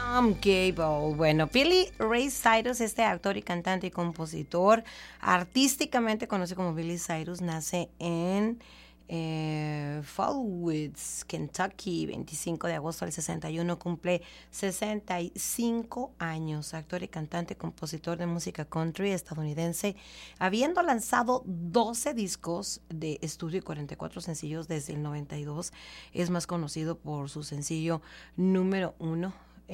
Tom Gable. Bueno, Billy Ray Cyrus, este actor y cantante y compositor, artísticamente conocido como Billy Cyrus, nace en Fallwoods, Kentucky, 25 de agosto del 61, cumple 65 años, actor y cantante, compositor de música country estadounidense, habiendo lanzado 12 discos de estudio y 44 sencillos desde el 92, es más conocido por su sencillo número 1,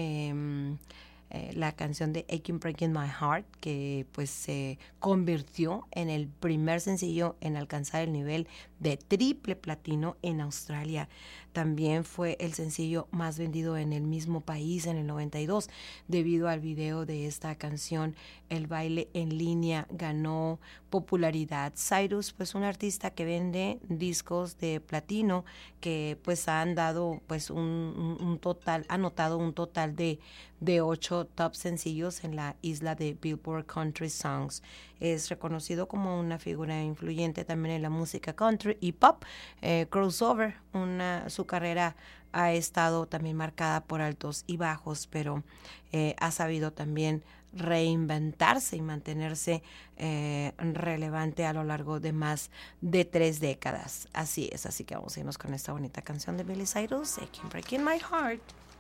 la canción de Aching Breaking My Heart, que pues se convirtió en el primer sencillo en alcanzar el nivel de triple platino en Australia. También fue el sencillo más vendido en el mismo país en el 92. Debido al video de esta canción, el baile en línea ganó popularidad. Cyrus, pues un artista que vende discos de platino, que pues han dado pues un total, ha anotado un total de 8 top sencillos en la isla de Billboard Country Songs. Es reconocido como una figura influyente también en la música country y pop, crossover. Su carrera ha estado también marcada por altos y bajos, pero ha sabido también reinventarse y mantenerse relevante a lo largo de más de 3 décadas. Así es, así que vamos a irnos con esta bonita canción de Billy Cyrus, Aching Breaking My Heart.